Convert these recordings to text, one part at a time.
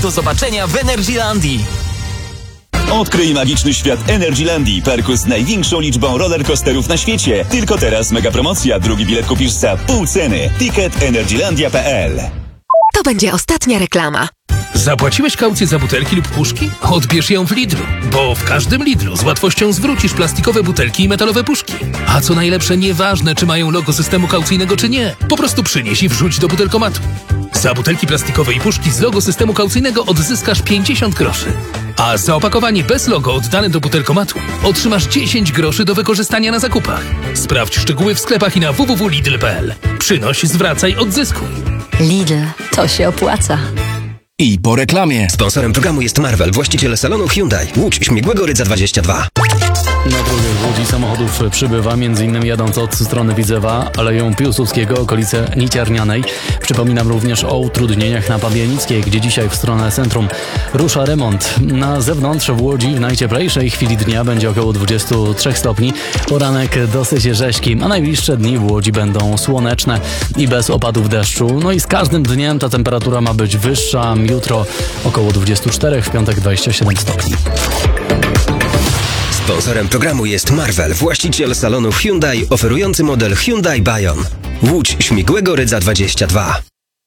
Do zobaczenia w Energylandii. Odkryj magiczny świat Energylandii, parku z największą liczbą rollercoasterów na świecie. Tylko teraz mega promocja, drugi bilet kupisz za pół ceny. Ticket energylandia.pl. To będzie ostatnia reklama. Zapłaciłeś kaucję za butelki lub puszki? Odbierz ją w Lidlu, bo w każdym Lidlu z łatwością zwrócisz plastikowe butelki i metalowe puszki. A co najlepsze, nieważne czy mają logo systemu kaucyjnego czy nie, po prostu przynieś i wrzuć do butelkomatu. Za butelki plastikowe i puszki z logo systemu kaucyjnego odzyskasz 50 groszy. A za opakowanie bez logo oddane do butelkomatu otrzymasz 10 groszy do wykorzystania na zakupach. Sprawdź szczegóły w sklepach i na www.lidl.pl. Przynoś, zwracaj, odzyskuj. Lidl, to się opłaca. I po reklamie. Sponsorem programu jest Marvel, właściciel salonu Hyundai. Łódź Śmigłego Rydza 22. Na drogach w Łodzi samochodów przybywa, m.in. jadąc od strony Widzewa, Aleją Piłsudskiego, okolice Niciarnianej. Przypominam również o utrudnieniach na Pabianickiej, gdzie dzisiaj w stronę centrum rusza remont. Na zewnątrz w Łodzi w najcieplejszej chwili dnia będzie około 23 stopni. Poranek dosyć rzeźki, a najbliższe dni w Łodzi będą słoneczne i bez opadów deszczu. No i z każdym dniem ta temperatura ma być wyższa. Jutro około 24, w piątek 27 stopni. Sponsorem programu jest Marvel, właściciel salonu Hyundai, oferujący model Hyundai Bayon. Łódź Śmigłego Rydza 22.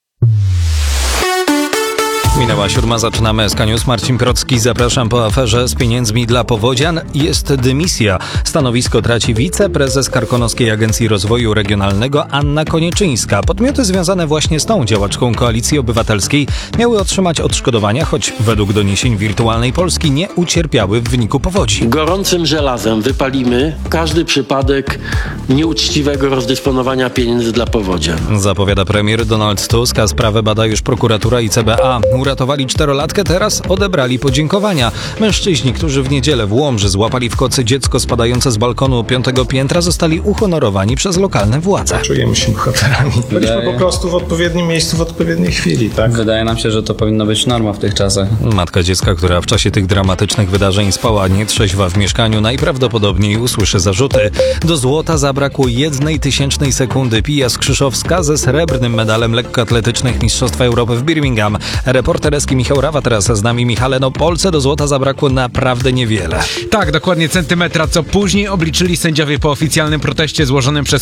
Minęła 7, zaczynamy SK News. Marcin Procki, zapraszam. Po aferze z pieniędzmi dla powodzian jest dymisja. Stanowisko traci wiceprezes Karkonoskiej Agencji Rozwoju Regionalnego Anna Konieczyńska. Podmioty związane właśnie z tą działaczką Koalicji Obywatelskiej miały otrzymać odszkodowania, choć według doniesień Wirtualnej Polski nie ucierpiały w wyniku powodzi. Gorącym żelazem wypalimy każdy przypadek nieuczciwego rozdysponowania pieniędzy dla powodzian. Zapowiada premier Donald Tusk, a sprawę bada już prokuratura i CBA. Uratowali 4-latkę, teraz odebrali podziękowania. Mężczyźni, którzy w niedzielę w Łomży złapali w kocy dziecko spadające z balkonu 5. piętra, zostali uhonorowani przez lokalne władze. Czujemy się bohaterami. Byliśmy po prostu w odpowiednim miejscu w odpowiedniej chwili, tak? Wydaje nam się, że to powinna być norma w tych czasach. Matka dziecka, która w czasie tych dramatycznych wydarzeń spała nietrzeźwa w mieszkaniu, najprawdopodobniej usłyszy zarzuty. Do złota zabrakło 1/1000 sekundy. Pia Skrzyszowska ze srebrnym medalem lekkoatletycznych Mistrzostwa Europy w Birmingham. Reporter Eski Michał Rawa teraz z nami. Michale, Polce do złota zabrakło naprawdę niewiele. Tak, dokładnie centymetra, co później obliczyli sędziowie po oficjalnym proteście złożonym przez